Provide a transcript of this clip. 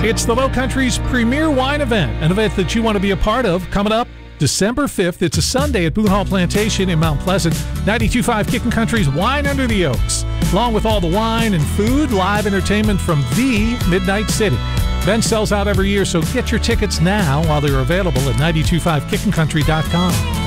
It's the Low Country's premier wine event, an event that you want to be a part of. Coming up December 5th, it's a Sunday at Boone Hall Plantation in Mount Pleasant. 92.5 Kickin' Country's Wine Under the Oaks. Along with all the wine and food, live entertainment from the Midnight City. Event sells out every year, so get your tickets now while they're available at 925kickincountry.com.